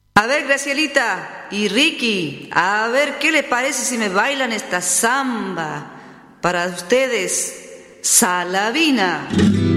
A ver, Gracielita y Ricky, a ver qué les parece si me bailan esta samba para ustedes, Salavina.